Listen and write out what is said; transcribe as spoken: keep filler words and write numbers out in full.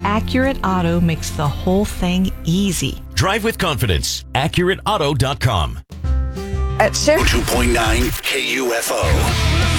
Accurate Auto makes the whole thing easy. Drive with confidence. Accurate Auto dot com. At Chevy two point nine K U F O.